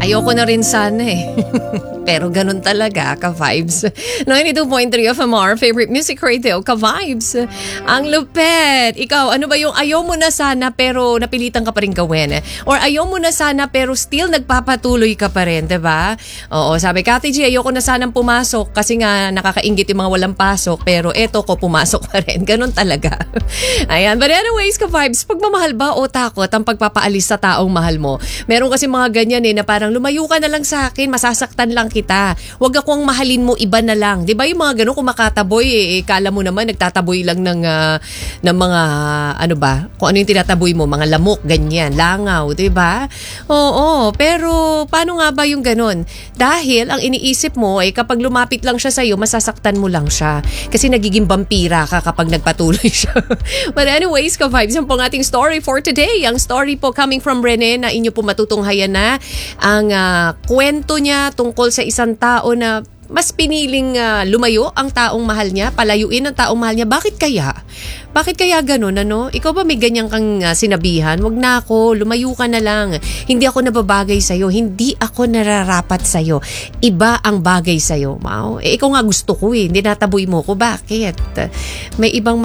Ayoko na rin sana eh. Pero ganun talaga, ka-vibes. 92.3 FMR, favorite music radio, ka-vibes. Ang lupet. Ikaw, ano ba yung ayaw mo na sana pero napilitan ka pa rin gawin? Or ayaw mo na sana pero still nagpapatuloy ka pa rin, diba? Oo, sabi, Kati G, ayoko na sanang pumasok kasi nga nakakaingit yung mga walang pasok pero eto ko pumasok pa rin. Ganun talaga. Ayan, but anyways, ka-vibes, pagmamahal ba o takot ang pagpapaalis sa taong mahal mo? Meron kasi mga ganyan eh na parang lumayo ka na lang sa akin, masasaktan lang kita. Huwag akong mahalin mo, iba na lang. 'Di ba yung mga ganun, kung makataboy kala mo naman nagtataboy lang ng mga ano ba? Kung ano yung tinataboy mo, mga lamok, ganyan, langaw, 'di ba? Oo, pero paano nga ba yung ganun? Dahil ang iniisip mo ay kapag lumapit lang siya sa iyo, masasaktan mo lang siya. Kasi nagiging vampira ka kapag nagpatuloy siya. But anyways, ka-vibes, yan po ang ating story for today. Ang story po coming from Rene na inyo po matutunghayan na ang kwento niya tungkol sa isang tao na mas piniling lumayo ang taong mahal niya, palayuin ang taong mahal niya. Bakit kaya? Bakit kaya ganun, ano? Ikaw ba may ganyan kang sinabihan? Wag na ako, lumayo ka na lang. Hindi ako nababagay sa'yo. Hindi ako nararapat sa'yo. Iba ang bagay sa'yo. Wow. Ikaw nga gusto ko eh. Hindi nataboy mo ko. Bakit? May ibang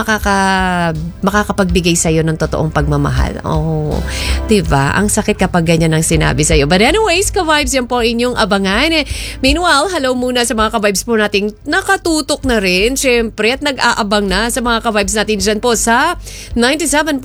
makakapagbigay sa'yo ng totoong pagmamahal. Oh, diba? Ang sakit kapag ganyan ang sinabi sa'yo. But anyways, ka-vibes, yan po inyong abangan. Meanwhile, hello muna sa mga ka-vibes po nating nakatutok na rin, syempre, at nag-aabang na sa mga ka-vibes natin dyan po sa 97.5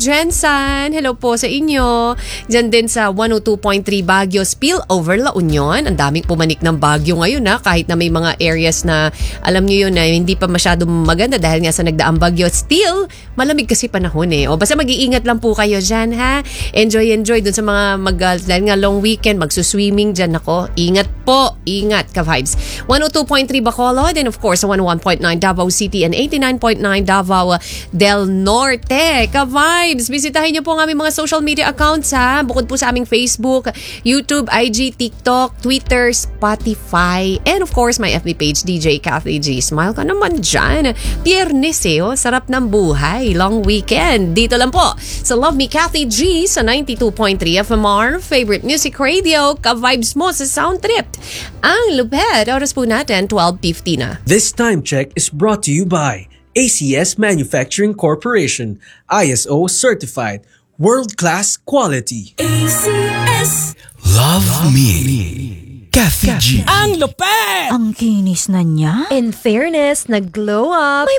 Jensen. Hello po sa inyo. Dyan din sa 102.3 Baguio Spillover La Union. Ang daming pumanik ng Baguio ngayon kahit na may mga areas na alam nyo yun na hindi pa masyadong maganda dahil nga sa nagdaang bagyo. Still, malamig kasi panahon eh. O basta mag-iingat lang po kayo dyan ha. Enjoy dun sa mga dahil nga long weekend, magsuswimming dyan ako. Ingat po. Ingat ka-vibes. 102.3 Bacolod and of course 101.9 Davao City and 89.9 Davao del Norte. Ka-vibes, bisitahin niyo po ang aming mga social media accounts ha. Bukod po sa aming Facebook, YouTube, IG, TikTok, Twitter, Spotify, and of course my FB page, DJ Kathy G. Smile ka naman dyan. Biyernes sarap ng buhay. Long weekend. Dito lang po sa Love Me Kathy G sa 92.3 FMR, favorite music radio, ka-vibes mo sa Sound Trip. Ang lupet. Oras po natin, 12:50 na. This time check is brought to you by ACS Manufacturing Corporation, ISO certified, world-class quality. ACS. Love Me, Kathy G. Ang lupet! Ang kinis na niya. In fairness, nag-glow up. May